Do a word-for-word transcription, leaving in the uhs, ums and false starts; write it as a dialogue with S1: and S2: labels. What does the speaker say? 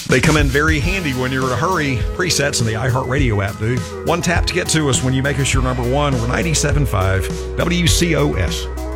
S1: They come in very handy when you're in a hurry. Presets in the iHeartRadio app, dude. One tap to get to us when you make us your number one. We're ninety-seven point five W C O S.